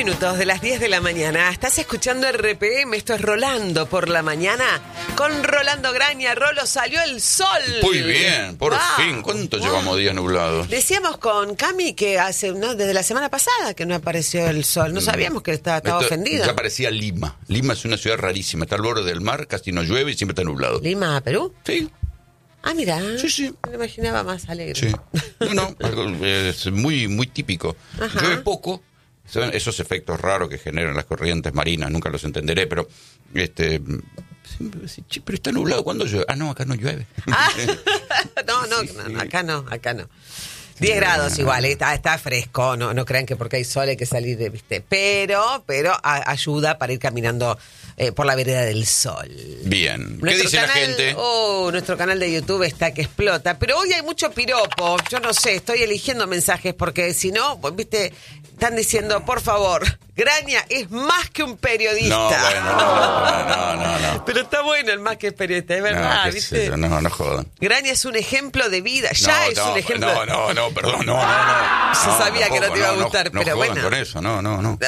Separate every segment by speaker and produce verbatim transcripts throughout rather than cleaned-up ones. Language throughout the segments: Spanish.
Speaker 1: minutos de las diez de la mañana. Estás escuchando R P M, esto es Rolando por la mañana. Con Rolando Graña. Rolo, salió el sol.
Speaker 2: Muy bien, por wow. fin. ¿Cuánto wow. llevamos días nublados?
Speaker 1: Decíamos con Cami que hace no, desde la semana pasada que no apareció el sol. No sabíamos que estaba, estaba
Speaker 2: Esto,
Speaker 1: ofendido.
Speaker 2: Ya parecía Lima. Lima es una ciudad rarísima. Está al borde del mar, casi no llueve y siempre está nublado.
Speaker 1: ¿Lima, Perú?
Speaker 2: Sí.
Speaker 1: Ah, mira.
Speaker 2: Sí, sí.
Speaker 1: Me lo imaginaba más alegre.
Speaker 2: Sí. No, no, algo, es muy, muy típico. Ajá. Llueve poco. Son esos efectos raros que generan las corrientes marinas, nunca los entenderé, pero este pero está nublado, ¿cuándo llueve? Ah, no, acá no llueve. Ah,
Speaker 1: no, no, no, no, acá no, acá no. diez grados igual, está, está fresco, no, no crean que porque hay sol hay que salir de, viste, pero, pero a, ayuda para ir caminando eh, por la vereda del sol.
Speaker 2: Bien,
Speaker 1: nuestro
Speaker 2: ¿qué dice
Speaker 1: canal,
Speaker 2: la gente?
Speaker 1: Oh, nuestro canal de YouTube está que explota, pero hoy hay mucho piropo, yo no sé, estoy eligiendo mensajes porque si no, pues, viste, están diciendo, por favor, Graña es más que un periodista.
Speaker 2: No, bueno, no, no, no, no.
Speaker 1: Pero está bueno el más que periodista, es verdad,
Speaker 2: no,
Speaker 1: ¿viste?
Speaker 2: Yo, no, no jodan.
Speaker 1: Graña es un ejemplo de vida, ya
Speaker 2: no,
Speaker 1: es
Speaker 2: no,
Speaker 1: un ejemplo.
Speaker 2: No, no, no, perdón, no, no, no.
Speaker 1: Yo
Speaker 2: no,
Speaker 1: sabía
Speaker 2: tampoco,
Speaker 1: que no te iba a
Speaker 2: no,
Speaker 1: gustar,
Speaker 2: no,
Speaker 1: pero
Speaker 2: no
Speaker 1: bueno.
Speaker 2: con eso, no, no, no.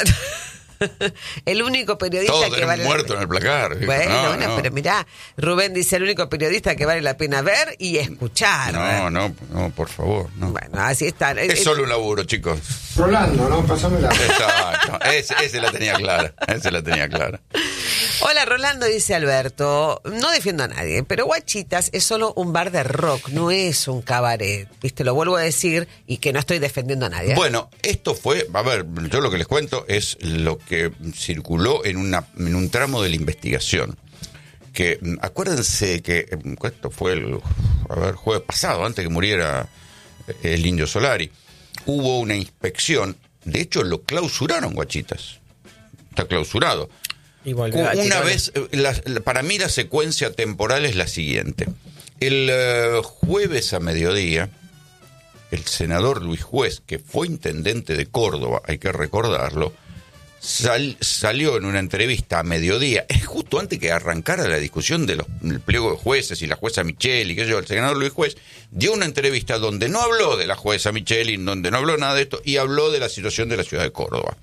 Speaker 1: El único periodista
Speaker 2: Todos
Speaker 1: que vale
Speaker 2: muerto
Speaker 1: la...
Speaker 2: en el placar.
Speaker 1: Bueno,
Speaker 2: no,
Speaker 1: bueno,
Speaker 2: no.
Speaker 1: pero mirá, Rubén dice el único periodista que vale la pena ver y escuchar.
Speaker 2: No,
Speaker 1: ¿eh?
Speaker 2: no, no, por favor. No.
Speaker 1: Bueno, así está.
Speaker 2: Es, es solo un laburo, chicos.
Speaker 3: Rolando, ¿no? Pásamela.
Speaker 2: Exacto. Ese, ese la tenía clara. Ese la tenía clara.
Speaker 1: Hola, Rolando, dice Alberto. No defiendo a nadie, pero Guachitas es solo un bar de rock, no es un cabaret. Viste, lo vuelvo a decir y que no estoy defendiendo a nadie. ¿eh?
Speaker 2: Bueno, esto fue, a ver, yo lo que les cuento es lo que circuló en, una, en un tramo de la investigación. Que acuérdense que esto fue el a ver, jueves pasado, antes que muriera el Indio Solari, hubo una inspección. De hecho, lo clausuraron, Guachitas. Está clausurado.
Speaker 1: Igual,
Speaker 2: una vez, la, la, para mí la secuencia temporal es la siguiente. El uh, jueves a mediodía, el senador Luis Juez, que fue intendente de Córdoba, hay que recordarlo, sal, salió en una entrevista a mediodía, justo antes que arrancara la discusión del de pliego de jueces y la jueza Micheli, que yo, el senador Luis Juez, dio una entrevista donde no habló de la jueza Micheli, donde no habló nada de esto, y habló de la situación de la ciudad de Córdoba.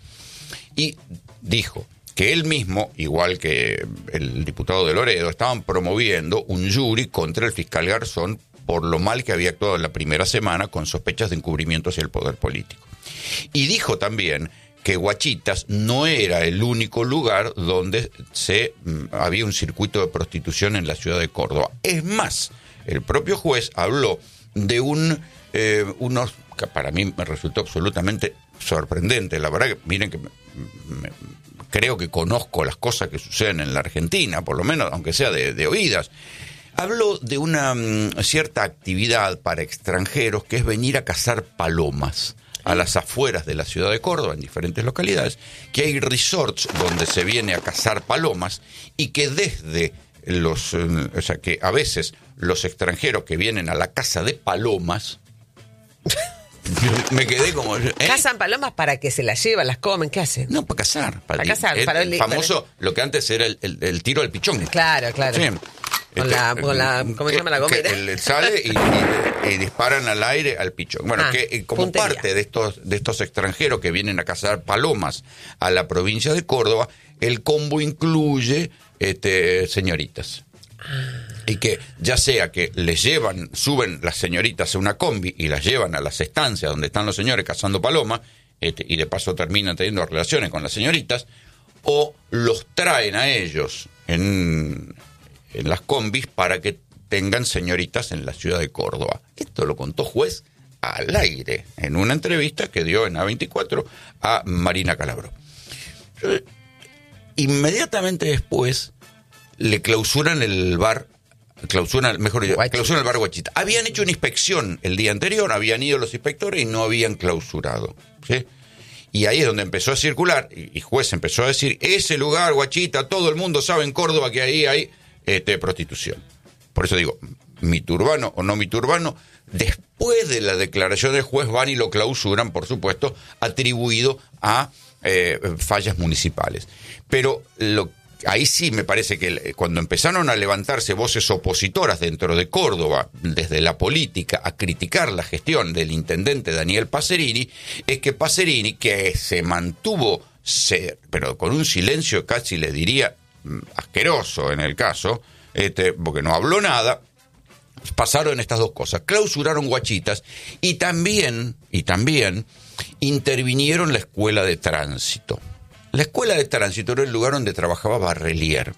Speaker 2: Y dijo que él mismo, igual que el diputado de Loredo, estaban promoviendo un jury contra el fiscal Garzón por lo mal que había actuado en la primera semana con sospechas de encubrimiento hacia el poder político. Y dijo también que Guachitas no era el único lugar donde se había un circuito de prostitución en la ciudad de Córdoba. Es más, el propio juez habló de un eh, unos que para mí me resultó absolutamente sorprendente. La verdad que miren que me, me, creo que conozco las cosas que suceden en la Argentina, por lo menos, aunque sea de, de oídas. Habló de una um, cierta actividad para extranjeros que es venir a cazar palomas a las afueras de la ciudad de Córdoba, en diferentes localidades, que hay resorts donde se viene a cazar palomas y que desde los, um, o sea, que a veces los extranjeros que vienen a la caza de palomas... Me quedé como... ¿eh?
Speaker 1: ¿Cazan palomas para que se las llevan, las comen? ¿Qué hacen?
Speaker 2: No, para cazar. Para,
Speaker 1: para cazar.
Speaker 2: El,
Speaker 1: para
Speaker 2: el famoso, para... lo que antes era el, el, el tiro al pichón.
Speaker 1: Claro, claro.
Speaker 2: Sí.
Speaker 1: Con,
Speaker 2: este,
Speaker 1: la, con la... ¿Cómo se llama la gomera?
Speaker 2: Que sale y, y, y disparan al aire al pichón. Bueno, ah, que como puntería. Parte de estos, de estos extranjeros que vienen a cazar palomas a la provincia de Córdoba, el combo incluye este, señoritas. Ah. Y que ya sea que les llevan, suben las señoritas a una combi y las llevan a las estancias donde están los señores cazando palomas, este, y de paso terminan teniendo relaciones con las señoritas, o los traen a ellos en, en las combis para que tengan señoritas en la ciudad de Córdoba. Esto lo contó Juez al aire, en una entrevista que dio en A veinticuatro a Marina Calabró. Inmediatamente después le clausuran el bar, clausuran, mejor dicho, clausuran el bar Guachita. Habían hecho una inspección el día anterior, habían ido los inspectores y no habían clausurado, ¿sí? Y ahí es donde empezó a circular, y, y Juez empezó a decir, ese lugar, Guachita, todo el mundo sabe en Córdoba que ahí hay este, prostitución. Por eso digo, miturbano o no miturbano, después de la declaración del juez van y lo clausuran, por supuesto, atribuido a eh, fallas municipales. Pero lo ahí sí me parece que cuando empezaron a levantarse voces opositoras dentro de Córdoba, desde la política, a criticar la gestión del intendente Daniel Pacerini, es que Pacerini, que se mantuvo se, pero con un silencio casi le diría asqueroso en el caso, este, porque no habló nada. Pasaron estas dos cosas, clausuraron Guachitas y también, y también intervinieron la escuela de tránsito. La escuela de tránsito era el lugar donde trabajaba Barrelier.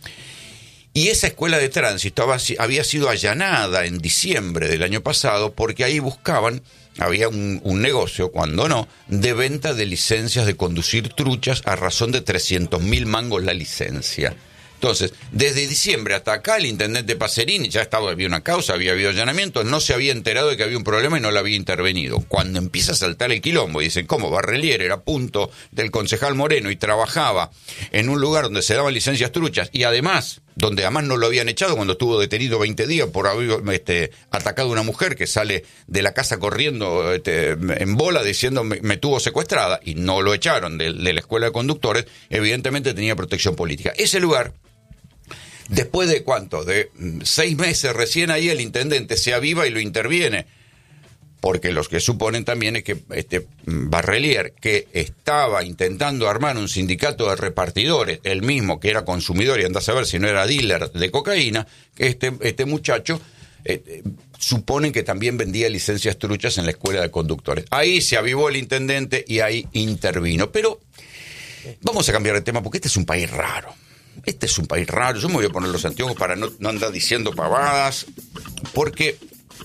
Speaker 2: Y esa escuela de tránsito había sido allanada en diciembre del año pasado porque ahí buscaban, había un, un negocio, cuando no, de venta de licencias de conducir truchas a razón de trescientos mil mangos la licencia. Entonces, desde diciembre hasta acá, el intendente Pacerini ya estaba, había una causa, había habido allanamientos, no se había enterado de que había un problema y no lo había intervenido. Cuando empieza a saltar el quilombo y dicen, ¿cómo? Barrelier era punto del concejal Moreno y trabajaba en un lugar donde se daban licencias truchas y además, donde además no lo habían echado cuando estuvo detenido veinte días por haber este, atacado a una mujer que sale de la casa corriendo este, en bola diciendo me, me tuvo secuestrada y no lo echaron de, de la escuela de conductores, evidentemente tenía protección política. Ese lugar, después de cuánto, de seis meses recién ahí el intendente se aviva y lo interviene, porque los que suponen también es que este Barrelier, que estaba intentando armar un sindicato de repartidores, el mismo que era consumidor y anda a saber si no era dealer de cocaína, que este, este muchacho eh, suponen que también vendía licencias truchas en la escuela de conductores. Ahí se avivó el intendente y ahí intervino. Pero vamos a cambiar de tema porque este es un país raro. Este es un país raro. Yo me voy a poner los anteojos para no, no andar diciendo pavadas, porque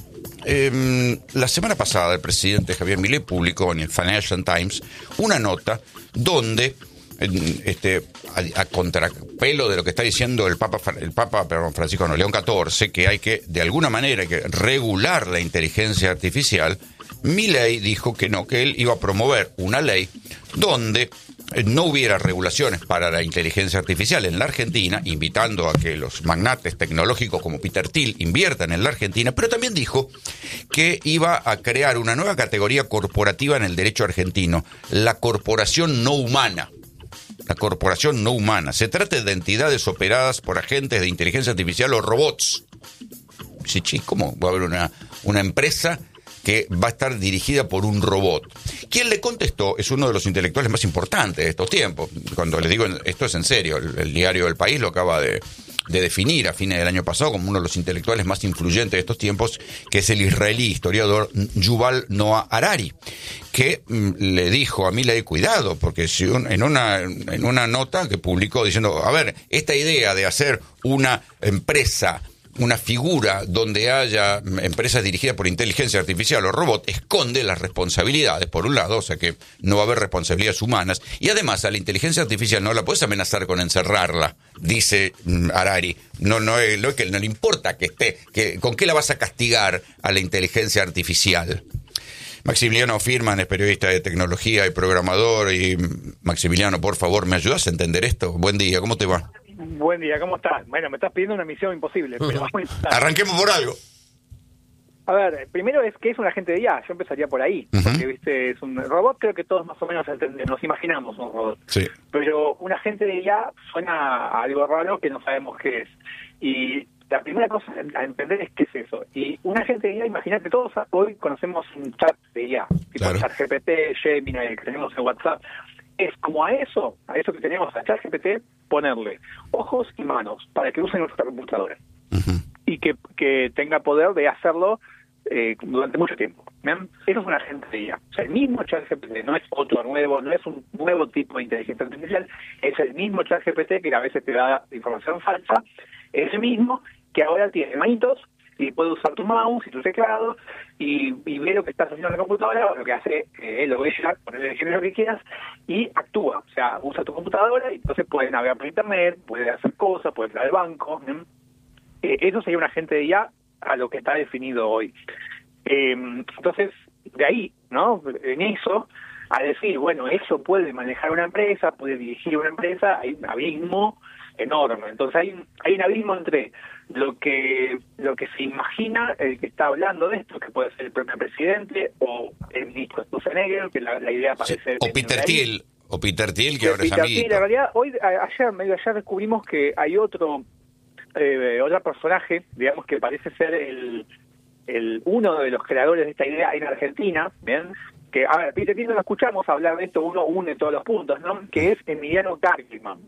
Speaker 2: eh, la semana pasada el presidente Javier Milei publicó en el Financial Times una nota donde, eh, este, a, a contrapelo de lo que está diciendo el Papa, el Papa perdón, Francisco no, León catorce, que hay que, de alguna manera, hay que regular la inteligencia artificial, Milei dijo que no, que él iba a promover una ley donde no hubiera regulaciones para la inteligencia artificial en la Argentina, invitando a que los magnates tecnológicos como Peter Thiel inviertan en la Argentina, pero también dijo que iba a crear una nueva categoría corporativa en el derecho argentino, la corporación no humana. La corporación no humana. Se trata de entidades operadas por agentes de inteligencia artificial o robots. Sí, sí, ¿cómo va a haber una, una empresa que va a estar dirigida por un robot? Quien le contestó es uno de los intelectuales más importantes de estos tiempos. Cuando les digo esto es en serio, el, el diario El País lo acaba de, de definir a fines del año pasado como uno de los intelectuales más influyentes de estos tiempos, que es el israelí historiador Yuval Noah Harari, que mm, le dijo a Milei, cuidado, porque si un, en, una, en una nota que publicó diciendo, a ver, esta idea de hacer una empresa, una figura donde haya empresas dirigidas por inteligencia artificial o robot, esconde las responsabilidades, por un lado, o sea que no va a haber responsabilidades humanas, y además a la inteligencia artificial no la puedes amenazar con encerrarla, dice Harari. No, no, no, que no le importa que esté, que, ¿con qué la vas a castigar a la inteligencia artificial? Maximiliano Firman es periodista de tecnología y programador, y Maximiliano, por favor, ¿me ayudas a entender esto? Buen día, ¿cómo te va?
Speaker 4: Buen día, ¿cómo estás? Bueno, me estás pidiendo una misión imposible, pero vamos a intentar.
Speaker 2: Arranquemos por algo.
Speaker 4: A ver, primero es que es un agente de I A, yo empezaría por ahí, uh-huh. porque, viste, es un robot, creo que todos más o menos entendemos, nos imaginamos un robot. Sí. Pero un agente de I A suena a algo raro que no sabemos qué es. Y la primera cosa a entender es qué es eso. Y un agente de I A, imagínate, todos hoy conocemos un chat de I A, tipo claro. ChatGPT, Gemini, que tenemos en WhatsApp. Es como a eso, a eso que tenemos, a ChatGPT, ponerle ojos y manos para que use nuestra computadora. Uh-huh. Y que, que tenga poder de hacerlo eh, durante mucho tiempo. ¿Ven? Eso es un agente de I A. O sea, el mismo ChatGPT no es otro nuevo, no es un nuevo tipo de inteligencia artificial, es el mismo ChatGPT que a veces te da información falsa, es el mismo que ahora tiene manitos y puede usar tu mouse y tu teclado y, y ve lo que estás haciendo en la computadora, o lo que hace eh, él o ella, ponerle el género que quieras, y actúa. O sea, usa tu computadora y entonces puede navegar por internet, puede hacer cosas, puede entrar al banco. ¿eh? Eh, eso sería un agente de I A a lo que está definido hoy. Eh, entonces, de ahí, ¿no? En eso, a decir, bueno, eso puede manejar una empresa, puede dirigir una empresa, hay un abismo enorme. Entonces hay, hay un abismo entre lo que lo que se imagina el que está hablando de esto, que puede ser el propio presidente o el ministro Stufenegger, que la, la idea parece...
Speaker 2: Sí, o Peter Thiel, o Peter Thiel, que ahora es amiguito.
Speaker 4: En realidad, hoy, ayer, medio ayer descubrimos que hay otro eh, otro personaje, digamos, que parece ser el, el uno de los creadores de esta idea en Argentina, ¿bien? que, a ver, Peter Thiel, no escuchamos hablar de esto, uno une todos los puntos, ¿no? Que es Emiliano Kargieman.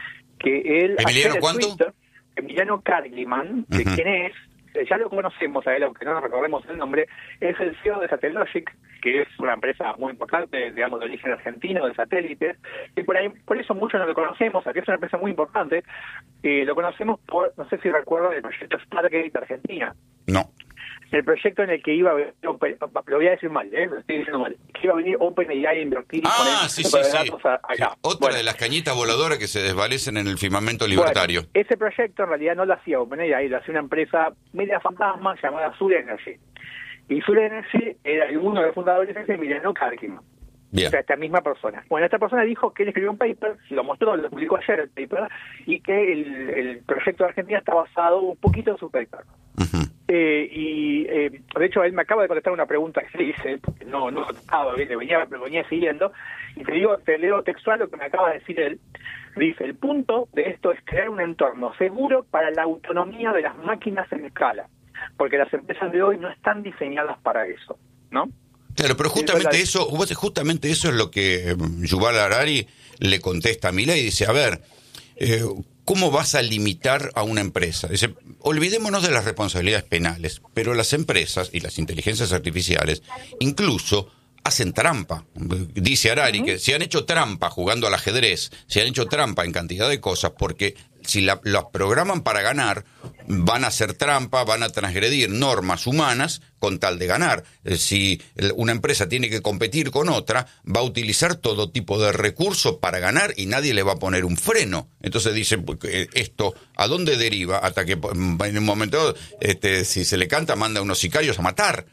Speaker 4: Que él,
Speaker 2: ¿Emiliano cuánto?
Speaker 4: Twitter, Emiliano Kargieman, de uh-huh. quien es, ya lo conocemos a él, aunque no nos recordemos el nombre, es el C E O de Satellogic, que es una empresa muy importante, digamos, de origen argentino, de satélites, y por ahí, por eso muchos no lo conocemos, aquí es una empresa muy importante, eh, lo conocemos por, no sé si recuerdan el proyecto Stargate de Argentina.
Speaker 2: No.
Speaker 4: El proyecto en el que iba a venir, lo voy a decir mal, ¿eh? Lo estoy diciendo mal, que iba a venir OpenAI a invertir y
Speaker 2: ah,
Speaker 4: poner
Speaker 2: sí, sí, sí.
Speaker 4: datos a, acá.
Speaker 2: Sí. Otra
Speaker 4: bueno.
Speaker 2: de las cañitas voladoras que se desvalecen en el firmamento libertario.
Speaker 4: Bueno, ese proyecto en realidad no lo hacía OpenAI, lo hacía una empresa media fantasma llamada Sur Energy. Y Sur Energy era uno de los fundadores de Emiliano Kargieman.
Speaker 2: Bien.
Speaker 4: O sea, esta misma persona. Bueno, esta persona dijo que él escribió un paper, lo mostró, lo publicó ayer el paper, y que el, el proyecto de Argentina está basado un poquito en su paper. Uh-huh. Eh, y eh, de hecho él me acaba de contestar una pregunta que le hice, porque no, no contestaba, le venía, me venía siguiendo, y te digo, te leo textual lo que me acaba de decir él. Dice, el punto de esto es crear un entorno seguro para la autonomía de las máquinas en escala, porque las empresas de hoy no están diseñadas para eso, ¿no?
Speaker 2: Claro, pero justamente eso, justamente eso es lo que Yuval Harari le contesta a Milei y dice, a ver, eh, ¿cómo vas a limitar a una empresa? Dice, olvidémonos de las responsabilidades penales, pero las empresas y las inteligencias artificiales incluso hacen trampa. Dice Harari uh-huh. que se han hecho trampa jugando al ajedrez, se han hecho trampa en cantidad de cosas, porque si la, las programan para ganar, van a hacer trampa, van a transgredir normas humanas con tal de ganar. Si una empresa tiene que competir con otra, va a utilizar todo tipo de recursos para ganar y nadie le va a poner un freno. Entonces dice, esto, ¿a dónde deriva? Hasta que en un momento, este, si se le canta, manda a unos sicarios a matar.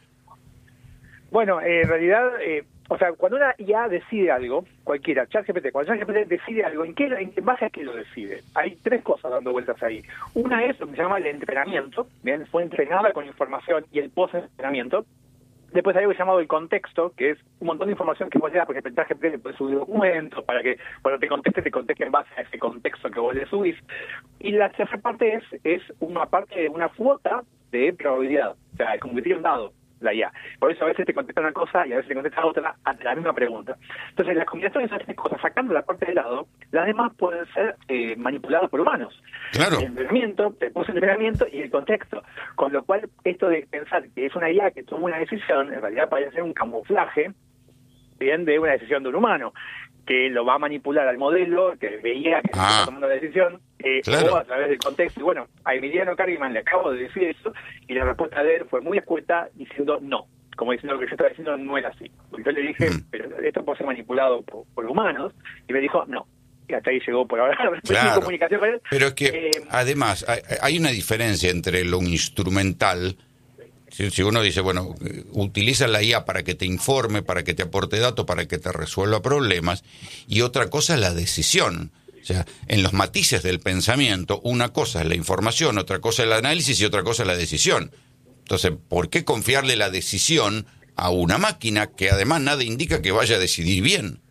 Speaker 4: Bueno, eh, en realidad, eh, o sea, cuando una I A decide algo, cualquiera, ChatGPT, cuando ChatGPT decide algo, ¿en qué, en qué base a qué lo decide? Hay tres cosas dando vueltas ahí. Una es lo que se llama el entrenamiento, bien, fue entrenada con información y el post-entrenamiento. Después hay algo llamado el contexto, que es un montón de información que vos le das, porque el ChatGPT le puede subir documentos para que cuando te conteste, te conteste en base a ese contexto que vos le subís. Y la tercera parte es, es una parte de una cuota de probabilidad, o sea, es como que tiene un dado. La I A. Por eso a veces te contesta una cosa y a veces te contesta otra ante la misma pregunta. Entonces, las combinaciones de esas tres cosas, sacando la parte de lado, las demás pueden ser eh, manipuladas por humanos.
Speaker 2: Claro.
Speaker 4: El entrenamiento, el post-entrenamiento y el contexto. Con lo cual, esto de pensar que es una I A que toma una decisión, en realidad parece ser un camuflaje, bien, de una decisión de un humano, que lo va a manipular al modelo, que veía que
Speaker 2: ah,
Speaker 4: está tomando la decisión, eh,
Speaker 2: claro.
Speaker 4: o a través del contexto. Y bueno, a Emiliano Kargieman le acabo de decir eso, y la respuesta de él fue muy escueta, diciendo no. Como diciendo lo que yo estaba diciendo no era así. Porque yo le dije, mm. pero esto puede ser manipulado por, por humanos, y me dijo no. Y hasta ahí llegó por ahora.
Speaker 2: Claro.
Speaker 4: Comunicación con él.
Speaker 2: Pero es que,
Speaker 4: eh,
Speaker 2: además, hay, hay una diferencia entre lo instrumental. Si, si uno dice, bueno, utiliza la I A para que te informe, para que te aporte datos, para que te resuelva problemas, y otra cosa es la decisión. O sea, en los matices del pensamiento, una cosa es la información, otra cosa es el análisis y otra cosa es la decisión. Entonces, ¿por qué confiarle la decisión a una máquina que además nada indica que vaya a decidir bien?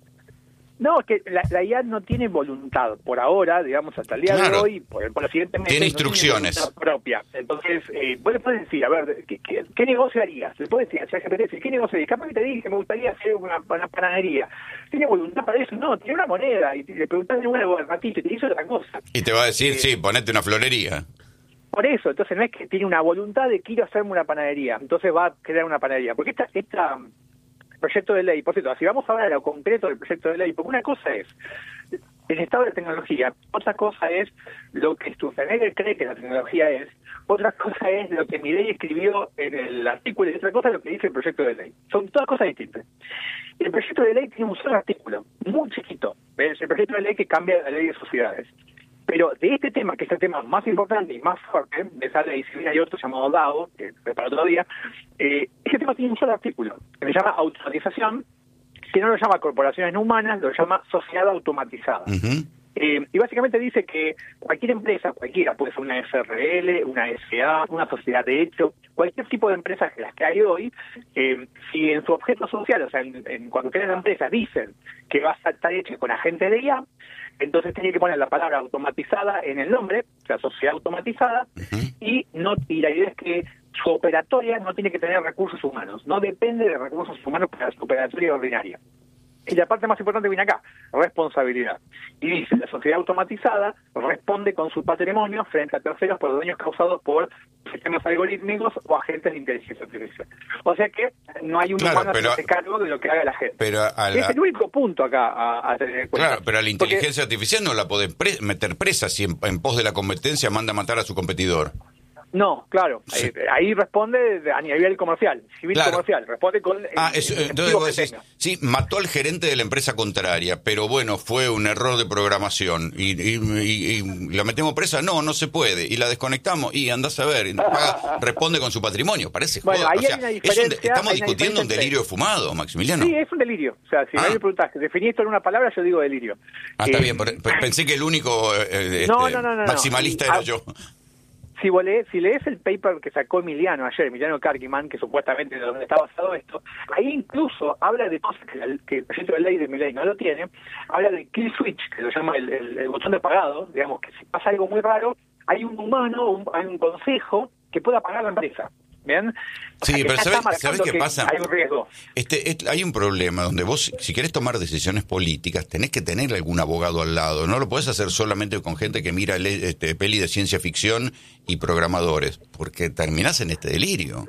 Speaker 4: No, es que la, la I A no tiene voluntad por ahora, digamos, hasta el día
Speaker 2: claro.
Speaker 4: de hoy, por, por lo siguiente
Speaker 2: tiene instrucciones
Speaker 4: no tiene propia. Entonces, eh, vos le puedes decir, a ver, ¿qué, qué, qué negocio harías? Le puedes decir, ChatGPT, ¿qué negocio harías? Capaz que te diga que me gustaría hacer una, una panadería. ¿Tiene voluntad para eso? No, tiene una moneda, y le preguntás de nuevo al ratito y te dice otra cosa.
Speaker 2: Y te va a decir,
Speaker 4: eh,
Speaker 2: sí, ponete una florería.
Speaker 4: Por eso, entonces no es que tiene una voluntad de quiero hacerme una panadería, entonces va a crear una panadería. Porque esta... esta proyecto de ley, por cierto, si vamos a hablar de lo concreto del proyecto de ley, porque una cosa es el estado de la tecnología, otra cosa es lo que Sturzenegger cree que la tecnología es, otra cosa es lo que Milei escribió en el artículo y otra cosa es lo que dice el proyecto de ley. Son todas cosas distintas. El proyecto de ley tiene un solo artículo, muy chiquito, es el proyecto de ley que cambia la ley de sociedades. Pero de este tema, que es el tema más importante y más fuerte, de esa ley civil hay otro llamado D A O, que es para otro día, eh, este tema tiene un solo artículo, que se llama automatización, que no lo llama corporaciones no humanas, lo llama sociedad automatizada. Uh-huh. Eh, y básicamente dice que cualquier empresa, cualquiera, puede ser una S R L, una S A, una sociedad de hecho, cualquier tipo de empresas que las que hay hoy, eh, si en su objeto social, o sea, en, en, cuando crean empresas dicen que va a estar hecha con agentes de I A, entonces tiene que poner la palabra automatizada en el nombre, o sea, sociedad automatizada, uh-huh. y no y la idea es que su operatoria no tiene que tener recursos humanos, no depende de recursos humanos para su operatoria ordinaria. Y la parte más importante viene acá, responsabilidad. Y dice, la sociedad automatizada responde con su patrimonio frente a terceros por daños causados por sistemas algorítmicos o agentes de inteligencia artificial. O sea que no hay un
Speaker 2: claro,
Speaker 4: humano que se hace cargo de lo que haga la gente.
Speaker 2: Pero a la...
Speaker 4: Es el único punto acá a, a tener en cuenta.
Speaker 2: Claro, pero a la inteligencia
Speaker 4: Porque...
Speaker 2: artificial no la puede pre meter presa si en, en pos de la competencia manda a matar a su competidor.
Speaker 4: No, claro,
Speaker 2: Sí.
Speaker 4: ahí, ahí responde a nivel comercial, civil
Speaker 2: Claro.
Speaker 4: comercial, responde con el,
Speaker 2: Ah, eso,
Speaker 4: el
Speaker 2: entonces
Speaker 4: objetivo
Speaker 2: vos
Speaker 4: que
Speaker 2: decís,
Speaker 4: tenga.
Speaker 2: sí, mató al gerente de la empresa contraria, pero bueno, fue un error de programación y, y, y- y la metemos presa, no, no se puede, y la desconectamos y andás a ver, y nos paga, responde con su patrimonio, parece
Speaker 4: Bueno,
Speaker 2: joda.
Speaker 4: ahí
Speaker 2: O sea,
Speaker 4: hay una
Speaker 2: es un de-
Speaker 4: diferencia,
Speaker 2: estamos
Speaker 4: hay una
Speaker 2: discutiendo un
Speaker 4: diferencia
Speaker 2: delirio fumado, Maximiliano.
Speaker 4: Sí, es un delirio. O sea, si
Speaker 2: Ah.
Speaker 4: no me preguntás, definí esto en una palabra, yo digo delirio.
Speaker 2: Ah, está
Speaker 4: Eh,
Speaker 2: bien, por- pe- pensé que el único eh, eh,
Speaker 4: No,
Speaker 2: este,
Speaker 4: no, no, no, no.
Speaker 2: maximalista
Speaker 4: Y-
Speaker 2: era
Speaker 4: ah,
Speaker 2: yo.
Speaker 4: Si, vos lees, si lees el paper que sacó Emiliano ayer, Emiliano Karkiman, que supuestamente es donde está basado esto, ahí incluso habla de cosas que, la- que el proyecto de ley de Milei no lo tiene, habla de kill switch, que lo llama el, el- el botón de apagado, digamos que si pasa algo muy raro, hay un humano, un- hay un consejo que pueda apagar la empresa. ¿Bien? O
Speaker 2: Sí,
Speaker 4: sea, que
Speaker 2: pero
Speaker 4: ya
Speaker 2: ¿sabés-
Speaker 4: está marcando
Speaker 2: sabés qué
Speaker 4: que
Speaker 2: pasa?
Speaker 4: Hay un riesgo.
Speaker 2: Este, es- hay un problema donde vos, si querés tomar decisiones políticas, tenés que tener algún abogado al lado. No lo podés hacer solamente con gente que mira le- este, peli de ciencia ficción y programadores, porque terminás en este delirio.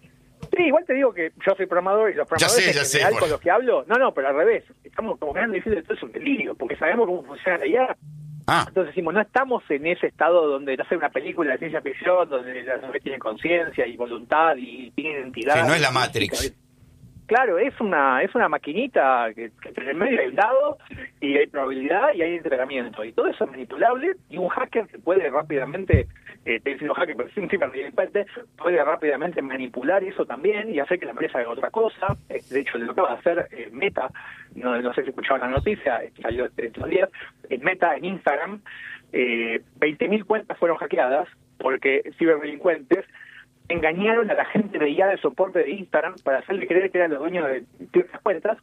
Speaker 4: Sí, igual te digo que yo soy programador y los
Speaker 2: Ya
Speaker 4: programadores
Speaker 2: sé, ya
Speaker 4: en
Speaker 2: sé,
Speaker 4: general
Speaker 2: bueno.
Speaker 4: con los que hablo, no, no, pero al revés, estamos como mirando diciendo que esto es un delirio, porque sabemos cómo funciona la I A.
Speaker 2: Ah,
Speaker 4: Entonces decimos, no estamos en ese estado donde hace una película de ciencia ficción, donde la gente tiene conciencia y voluntad y tiene identidad.
Speaker 2: sí, no es la Matrix.
Speaker 4: Claro, es una es una maquinita que, que en el medio hay un dado y hay probabilidad y hay entrenamiento. Y todo eso es manipulable y un hacker que puede rápidamente, eh, estoy diciendo hacker, pero sin ciberdelincuente, puede rápidamente manipular eso también y hacer que la empresa haga otra cosa. Eh, De hecho, lo acaba de hacer eh, Meta, no, no sé si escucharon la noticia, eh, salió este- estos días, en Meta, en Instagram, eh, veinte mil cuentas fueron hackeadas porque ciberdelincuentes engañaron a la gente de I A de soporte de Instagram para hacerle creer que eran los dueños de ciertas cuentas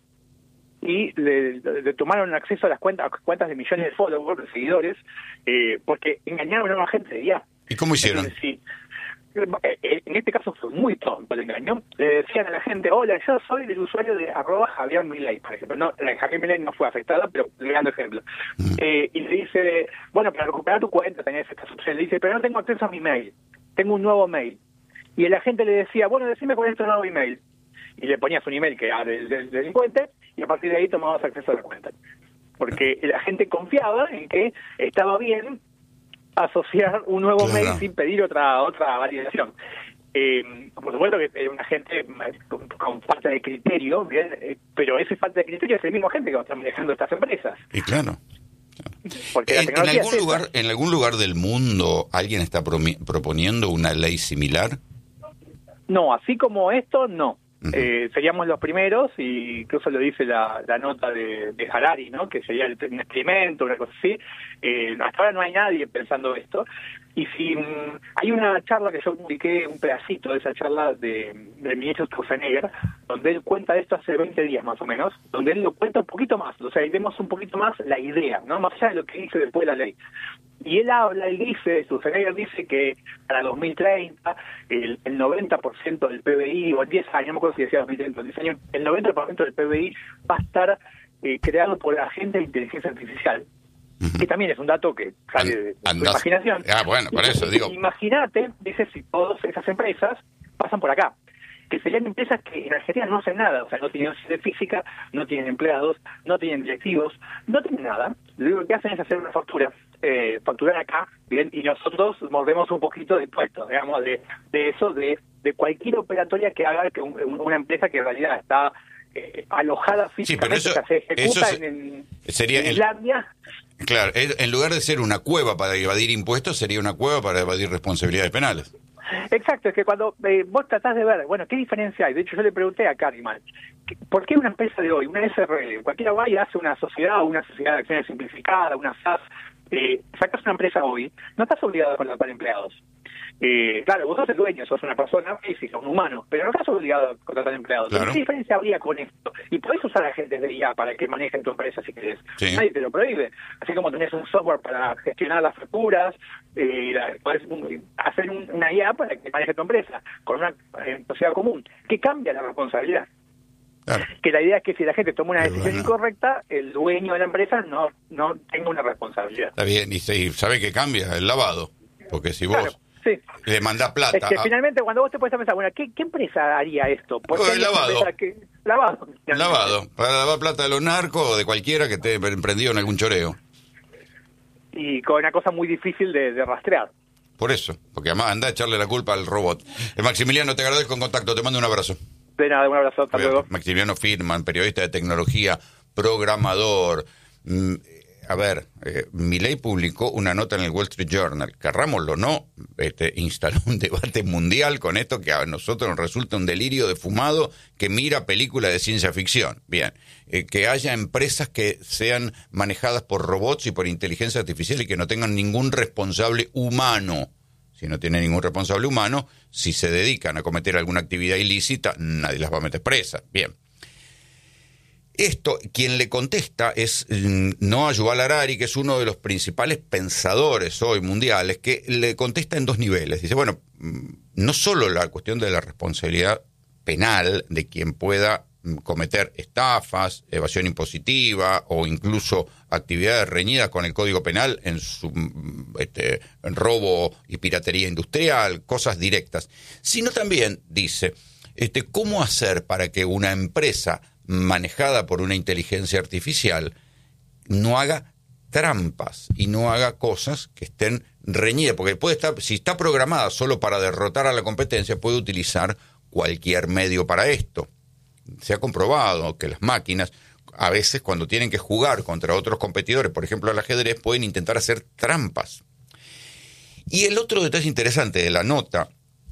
Speaker 4: y le, le tomaron acceso a las cuentas, a cuentas de millones de followers, de seguidores, eh, porque engañaron a la gente de I A.
Speaker 2: ¿y cómo hicieron?
Speaker 4: Entonces, sí. Eh, En este caso fue muy tonto el engaño. Le decían a la gente, hola, yo soy del usuario de arroba Javier Milei, por ejemplo. No, la de Javier Milei no fue afectada, pero le dando ejemplo. Eh, y le dice, bueno, para recuperar tu cuenta tenés estas opciones. Le dice, pero no tengo acceso a mi mail, tengo un nuevo mail. Y la gente le decía, bueno, decime cuál es tu nuevo email. Y le ponías un email que era del, del delincuente y a partir de ahí tomabas acceso a la cuenta. Porque la gente confiaba en que estaba bien asociar un nuevo
Speaker 2: Claro.
Speaker 4: mail sin pedir otra otra validación. Eh, por supuesto que es una gente con, con falta de criterio, bien, eh, pero esa falta de criterio es el mismo gente que va a estar manejando estas empresas.
Speaker 2: Y claro.
Speaker 4: Porque la
Speaker 2: En, en
Speaker 4: tecnología
Speaker 2: algún
Speaker 4: es esa.
Speaker 2: lugar, en algún lugar del mundo, ¿alguien está promi- proponiendo una ley similar?
Speaker 4: No, así como esto, no.
Speaker 2: Ujú.
Speaker 4: Eh, seríamos los primeros, y incluso lo dice la, la nota de, de Harari, ¿no? Que sería el- un experimento, una cosa así. Eh, hasta ahora no hay nadie pensando esto. Y si mm, hay una charla que yo publiqué, un pedacito de esa charla de, del ministro Sturzenegger, donde él cuenta esto hace veinte días más o menos, donde él lo cuenta un poquito más, o sea, ahí vemos un poquito más la idea, ¿no? Más allá de lo que dice después de la ley. Y él habla, él dice, Sturzenegger dice que para dos mil treinta el, el noventa por ciento del P B I, o en diez años, no me acuerdo si decía dos mil treinta o diez años, el noventa por ciento del P B I va a estar eh, creado por agentes de inteligencia artificial. Que también es un dato que sale de, de tu
Speaker 2: Andás-
Speaker 4: imaginación.
Speaker 2: Ah, bueno, por eso digo.
Speaker 4: Imagínate, dice, si todas esas empresas pasan por acá. Que serían empresas que en Argentina no hacen nada, o sea, no tienen sede física, no tienen empleados, no tienen directivos, no tienen nada. Lo único que hacen es hacer una factura, eh, facturar acá, bien, y nosotros mordemos un poquito de impuestos, digamos, de, de eso, de, de cualquier operatoria que haga que un- una empresa que en realidad está eh, alojada
Speaker 2: Sí, pero
Speaker 4: físicamente,
Speaker 2: eso-
Speaker 4: o sea, se ejecuta
Speaker 2: eso es-
Speaker 4: en,
Speaker 2: sería
Speaker 4: en
Speaker 2: el-
Speaker 4: Islandia.
Speaker 2: Claro, es- en lugar de ser una cueva para evadir impuestos, sería una cueva para evadir responsabilidades penales.
Speaker 4: Exacto, es que cuando eh, vos tratás de ver, bueno, ¿qué diferencia hay? De hecho, yo le pregunté a Carriman, ¿por qué una empresa de hoy, una S R L, cualquiera va y hace una sociedad o una sociedad de acciones simplificada, una S A S, eh, sacas una empresa hoy, no estás obligado a contratar empleados. Eh, claro, vos sos el dueño, sos una persona física, un humano, pero no estás obligado a contratar empleados.
Speaker 2: Claro.
Speaker 4: ¿Qué diferencia habría con esto? Y podés usar agentes de I A para que manejen tu empresa si querés.
Speaker 2: Sí.
Speaker 4: Nadie te lo prohíbe. Así como tenés un software para gestionar las facturas, eh, la, podés un, hacer un, una I A para que maneje tu empresa con una eh, sociedad común. ¿Qué cambia la responsabilidad?
Speaker 2: Claro.
Speaker 4: Que la idea es que si la gente toma una decisión
Speaker 2: bueno.
Speaker 4: incorrecta, el dueño de la empresa no no tenga una responsabilidad.
Speaker 2: Está bien, y se- y ¿sabe qué cambia? El lavado. Porque si vos
Speaker 4: Claro, sí.
Speaker 2: le mandás plata...
Speaker 4: Es que
Speaker 2: a-
Speaker 4: finalmente cuando vos te puedes pensar, bueno, ¿qué, qué empresa haría esto? ¿Por qué
Speaker 2: Oh,
Speaker 4: hay una
Speaker 2: lavado.
Speaker 4: empresa que- Lavado.
Speaker 2: Lavado, para lavar plata de los narcos o de cualquiera que esté emprendido en algún choreo.
Speaker 4: Y con una cosa muy difícil de, de rastrear.
Speaker 2: Por eso, porque además anda a echarle la culpa al robot. Eh, Maximiliano, te agradezco en contacto, te mando un abrazo.
Speaker 4: De nada, un abrazo, hasta luego.
Speaker 2: Maximiliano Firman, periodista de tecnología, programador. Mm, a ver, eh, Milei publicó una nota en el Wall Street Journal, querrámoslo o no, este, instaló un debate mundial con esto que a nosotros nos resulta un delirio de fumado que mira películas de ciencia ficción. Bien, eh, que haya empresas que sean manejadas por robots y por inteligencia artificial y que no tengan ningún responsable humano. Si no tienen ningún responsable humano, si se dedican a cometer alguna actividad ilícita, nadie las va a meter presas. Bien. Esto, quien le contesta es mm, Noah Yuval Harari, que es uno de los principales pensadores hoy mundiales, que le contesta en dos niveles. Dice, bueno, mm, no solo la cuestión de la responsabilidad penal de quien pueda mm, cometer estafas, evasión impositiva o incluso actividades reñidas con el Código Penal en su mm, este, en robo y piratería industrial, cosas directas, sino también, dice, este, cómo hacer para que una empresa manejada por una inteligencia artificial no haga trampas y no haga cosas que estén reñidas, porque puede estar, si está programada solo para derrotar a la competencia, puede utilizar cualquier medio para esto. Se ha comprobado que las máquinas, a veces cuando tienen que jugar contra otros competidores, por ejemplo al ajedrez, pueden intentar hacer trampas. Y el otro detalle interesante de la nota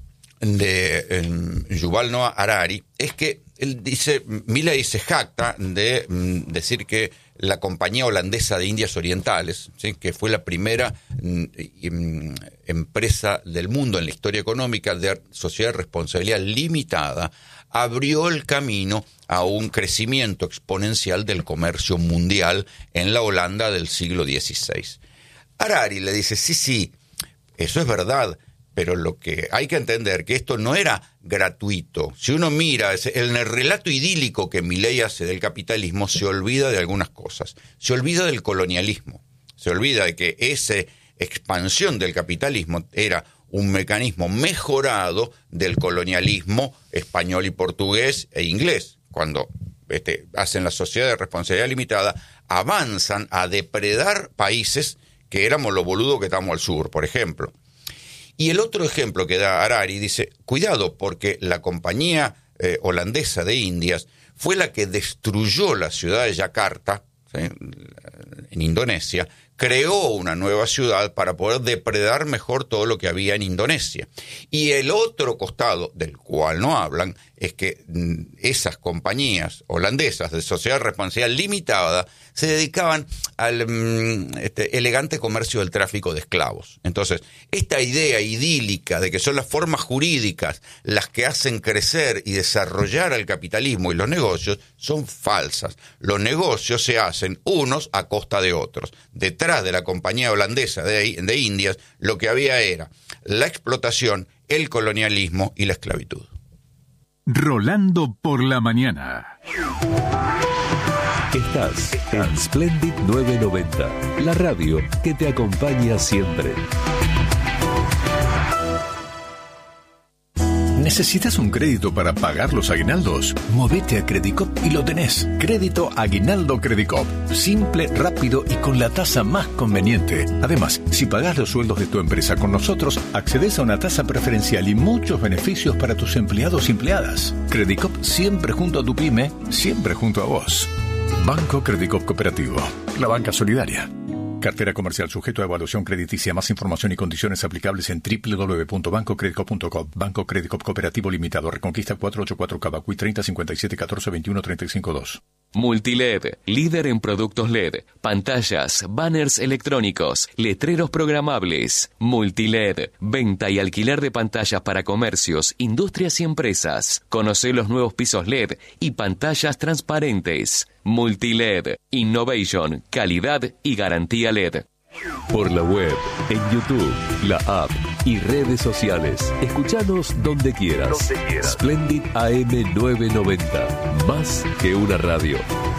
Speaker 2: de eh, Yuval Noah Harari es que él dice, Milei se jacta de mm, decir que la compañía holandesa de Indias Orientales, ¿sí?, que fue la primera mm, mm, empresa del mundo en la historia económica de sociedad de responsabilidad limitada, abrió el camino a un crecimiento exponencial del comercio mundial en la Holanda del siglo dieciséis. Harari le dice, sí, sí, eso es verdad, pero lo que hay que entender que esto no era gratuito. Si uno mira en el relato idílico que Milei hace del capitalismo, se olvida de algunas cosas. Se olvida del colonialismo. Se olvida de que esa expansión del capitalismo era un mecanismo mejorado del colonialismo español y portugués e inglés. Cuando este, hacen la sociedad de responsabilidad limitada, avanzan a depredar países que éramos los boludos que estamos al sur, por ejemplo. Y el otro ejemplo que da Harari dice, cuidado, porque la compañía eh, holandesa de Indias fue la que destruyó la ciudad de Yakarta, ¿sí?, en Indonesia, creó una nueva ciudad para poder depredar mejor todo lo que había en Indonesia. Y el otro costado, del cual no hablan, es que mm, esas compañías holandesas de sociedad de responsabilidad limitada se dedicaban al mm, este, elegante comercio del tráfico de esclavos. Entonces, esta idea idílica de que son las formas jurídicas las que hacen crecer y desarrollar el capitalismo y los negocios son falsas. Los negocios se hacen unos a costa de otros. Detrás de la compañía holandesa de, de Indias, lo que había era la explotación, el colonialismo y la esclavitud.
Speaker 5: Rolando por la mañana.
Speaker 6: Estás en Splendid nueve noventa, la radio que te acompaña siempre.
Speaker 5: ¿Necesitas un crédito para pagar los aguinaldos? Movete a Credicop y lo tenés. Crédito Aguinaldo Credicop. Simple, rápido y con la tasa más conveniente. Además, si pagás los sueldos de tu empresa con nosotros, accedes a una tasa preferencial y muchos beneficios para tus empleados y empleadas. Credicop siempre junto a tu pyme, siempre junto a vos. Banco Credicop Cooperativo. La banca solidaria. Cartera comercial sujeto a evaluación crediticia. Más información y condiciones aplicables en doble u doble u doble u punto banco credicop punto com. Banco Credicop Cooperativo Limitado. Reconquista cuatrocientos ochenta y cuatro Cabacuy treinta cincuenta y siete catorce veintiuno treinta y cinco dos.
Speaker 7: Multiled, líder en productos L E D, pantallas, banners electrónicos, letreros programables. Multiled, venta y alquiler de pantallas para comercios, industrias y empresas. Conoce los nuevos pisos L E D y pantallas transparentes. Multiled, innovation, calidad y garantía L E D.
Speaker 6: Por la web, en YouTube, la app y redes sociales. Escuchanos donde quieras. Donde quieras. Splendid A M novecientos noventa. Más que una radio.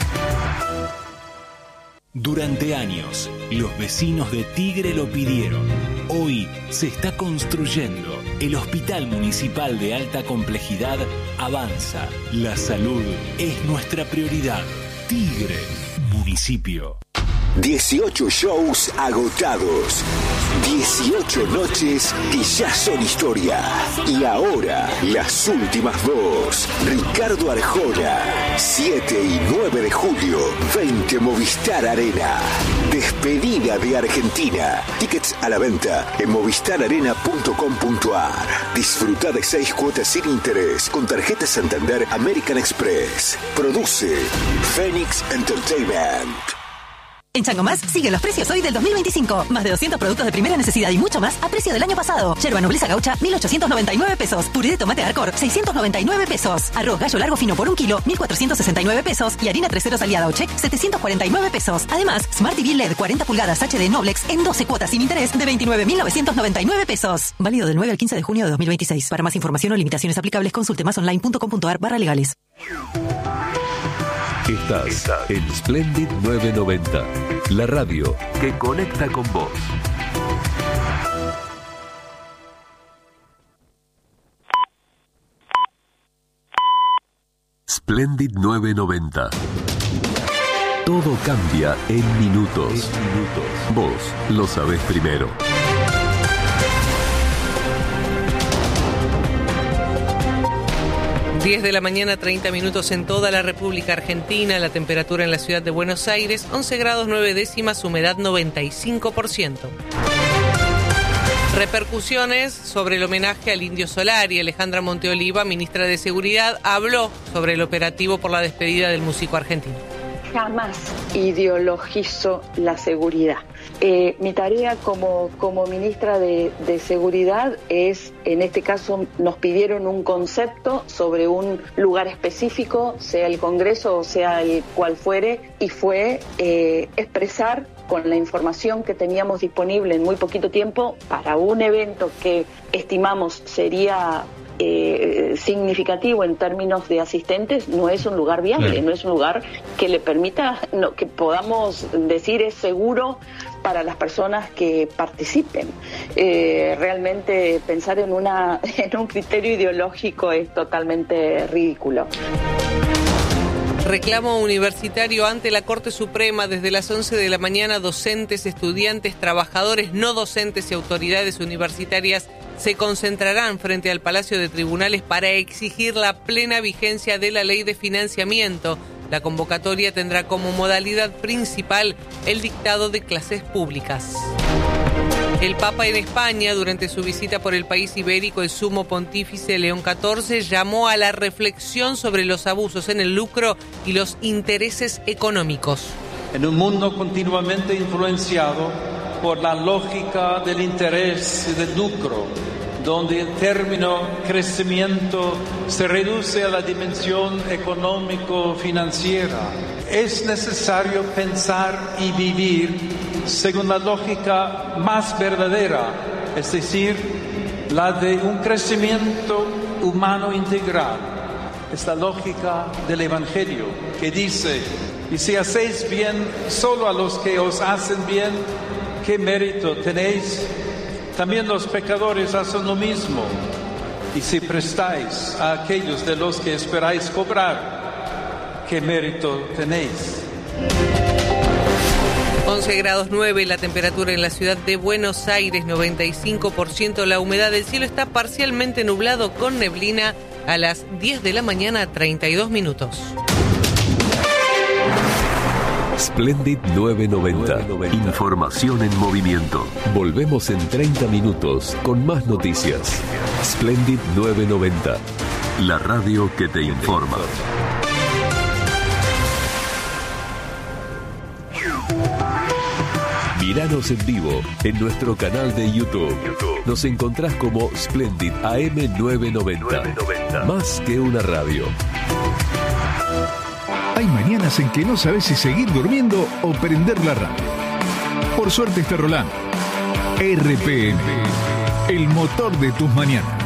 Speaker 8: Durante años, los vecinos de Tigre lo pidieron. Hoy se está construyendo. El Hospital Municipal de Alta Complejidad avanza. La salud es nuestra prioridad. Tigre, municipio.
Speaker 9: dieciocho shows agotados, dieciocho noches que ya son historia. Y ahora, las últimas dos. Ricardo Arjona, siete y nueve de julio, veinte Movistar Arena. Despedida de Argentina. Tickets a la venta en movistar arena punto com punto a r. Disfruta de seis cuotas sin interés con tarjeta Santander American Express. Produce Phoenix Entertainment.
Speaker 10: En Changomás siguen los precios hoy del dos mil veinticinco. Más de doscientos productos de primera necesidad y mucho más a precio del año pasado. Yerba nobleza gaucha, mil ochocientos noventa y nueve pesos. Puré de tomate Arcor, seiscientos noventa y nueve pesos. Arroz gallo largo fino por un kilo, mil cuatrocientos sesenta y nueve pesos. Y harina tres ceros aliada o check, setecientos cuarenta y nueve pesos. Además, Smart T V L E D cuarenta pulgadas H D Noblex en doce cuotas sin interés de veintinueve mil novecientos noventa y nueve pesos. Válido del nueve al quince de junio de dos mil veintiséis. Para más información o limitaciones aplicables, consulte más online punto com punto a r barra legales.
Speaker 6: Estás, Estás en Splendid novecientos noventa, la radio que conecta con vos. Splendid novecientos noventa. Todo cambia en minutos. En minutos. Vos lo sabés primero.
Speaker 11: diez de la mañana, treinta minutos en toda la República Argentina. La temperatura en la ciudad de Buenos Aires, once grados nueve décimas, humedad noventa y cinco por ciento. Repercusiones sobre el homenaje al Indio Solari. Alejandra Monteoliva, ministra de Seguridad, habló sobre el operativo por la despedida del músico argentino.
Speaker 12: Jamás ideologizo la seguridad. Eh, mi tarea como, como ministra de, de Seguridad es, en este caso, nos pidieron un concepto sobre un lugar específico, sea el Congreso o sea el cual fuere, y fue eh, expresar con la información que teníamos disponible en muy poquito tiempo para un evento que estimamos sería Eh, significativo en términos de asistentes, no es un lugar viable, claro. No es un lugar que le permita, no, que podamos decir es seguro para las personas que participen. Eh, realmente pensar en una en un criterio ideológico es totalmente ridículo.
Speaker 11: Reclamo universitario ante la Corte Suprema. Desde las once de la mañana, docentes, estudiantes, trabajadores no docentes y autoridades universitarias se concentrarán frente al Palacio de Tribunales para exigir la plena vigencia de la Ley de Financiamiento. La convocatoria tendrá como modalidad principal el dictado de clases públicas. El Papa en España, durante su visita por el país ibérico, el sumo pontífice León catorce llamó a la reflexión sobre los abusos en el lucro y los intereses económicos.
Speaker 13: En un mundo continuamente influenciado por la lógica del interés y del lucro, donde el término crecimiento se reduce a la dimensión económico-financiera, es necesario pensar y vivir según la lógica más verdadera, es decir, la de un crecimiento humano integral. Es la lógica del Evangelio, que dice: y si hacéis bien solo a los que os hacen bien, ¿qué mérito tenéis? También los pecadores hacen lo mismo. Y si prestáis a aquellos de los que esperáis cobrar, ¿qué mérito tenéis?
Speaker 11: once grados nueve la temperatura en la ciudad de Buenos Aires, noventa y cinco por ciento la humedad. El cielo está parcialmente nublado con neblina. A las diez de la mañana, treinta y dos minutos.
Speaker 6: Splendid novecientos noventa. Información en movimiento. Volvemos en treinta minutos con más noticias. Splendid novecientos noventa. La radio que te informa. Míranos en vivo en nuestro canal de YouTube. Nos encontrás como Splendid A M novecientos noventa. Más que una radio.
Speaker 5: Hay mañanas en que no sabes si seguir durmiendo o prender la radio. Por suerte está rolando. R P M, el motor de tus mañanas.